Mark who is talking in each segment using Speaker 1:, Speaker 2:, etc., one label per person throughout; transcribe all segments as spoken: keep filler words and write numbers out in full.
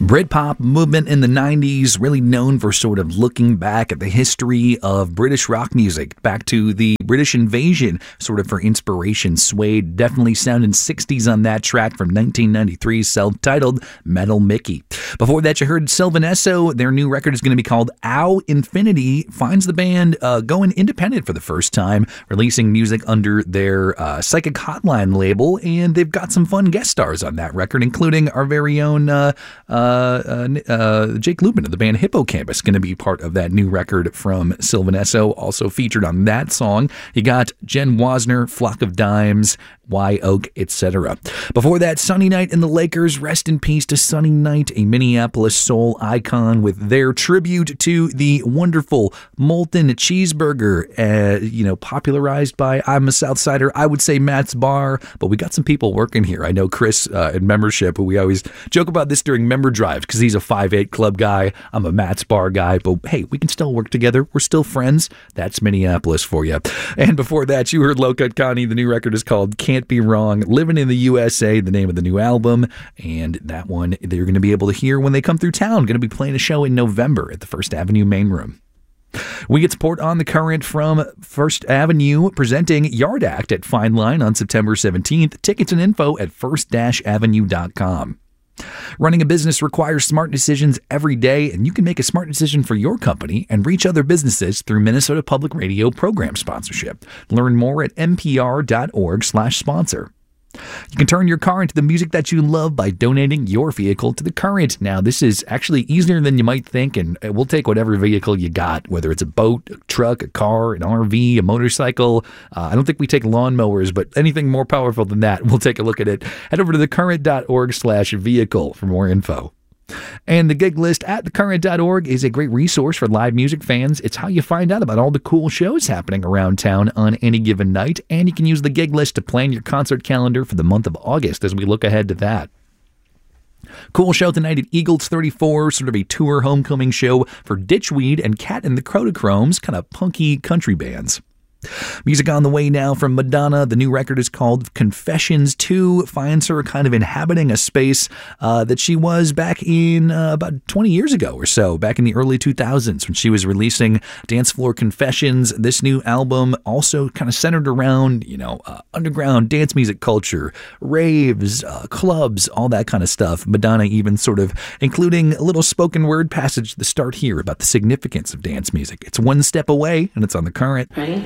Speaker 1: Britpop movement in the nineties, really known for sort of looking back at the history of British rock music, back to the British invasion, sort of for inspiration. Suede definitely sounding sixties on that track from nineteen ninety-three's self-titled Metal Mickey. Before that, you heard Sylvan Esso. Their new record is going to be called Ow Infinity. Finds the band uh, going independent for the first time, releasing music under their uh, Psychic Hotline label, and they've got some fun guest stars on that record, including our very own uh, uh, uh, uh, Jake Lubin of the band Hippocampus, going to be part of that new record from Sylvan Esso, also featured on that song. You got Jen Wasner, Flock of Dimes, Wye Oak, et cetera. Before that, Sunny Night and the Lakers. Rest in peace to Sunny Night, a Minneapolis soul icon, with their tribute to the wonderful molten cheeseburger, uh, you know, popularized by I'm a Southsider. I would say Matt's Bar, but we got some people working here. I know Chris uh, in membership, who we always joke about this during member drives because he's a five eight club guy. I'm a Matt's Bar guy, but hey, we can still work together. We're still friends. That's Minneapolis for you. And before that, you heard Low Cut Connie. The new record is called Can't Be Wrong. Living in the U S A, the name of the new album. And that one they're going to be able to hear when they come through town. Going to be playing a show in November at the First Avenue Main Room. We get support on the current from First Avenue, presenting Yard Act at Fine Line on September seventeenth. Tickets and info at first avenue dot com. Running a business requires smart decisions every day, and you can make a smart decision for your company and reach other businesses through Minnesota Public Radio program sponsorship. Learn more at npr.org slash sponsor. You can turn your car into the music that you love by donating your vehicle to The Current. Now, this is actually easier than you might think, and we'll take whatever vehicle you got, whether it's a boat, a truck, a car, an R V, a motorcycle. Uh, I don't think we take lawnmowers, but anything more powerful than that, we'll take a look at it. Head over to thecurrent.org slash vehicle for more info. And the gig list at the current dot org is a great resource for live music fans. It's how you find out about all the cool shows happening around town on any given night, and you can use the gig list to plan your concert calendar for the month of August as we look ahead to that. Cool show tonight at Eagles thirty-four, sort of a tour homecoming show for Ditchweed and Cat and the Kodachromes, kind of punky country bands. Music on the way now from Madonna. The new record is called Confessions two. Finds her kind of inhabiting a space uh, that she was back in uh, about twenty years ago or so, back in the early two thousands when she was releasing Dance Floor Confessions. This new album also kind of centered around, you know, uh, underground dance music culture, raves, uh, clubs, all that kind of stuff. Madonna even sort of including a little spoken word passage at the start here about the significance of dance music. It's One Step Away, and it's on The Current.
Speaker 2: Ready?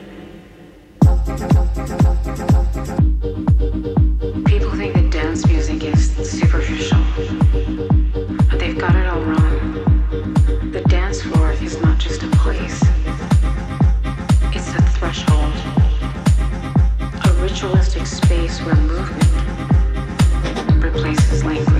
Speaker 2: People think that dance music is superficial, but they've got it all wrong. The dance floor is not just a place, it's a threshold, a ritualistic space where movement replaces language.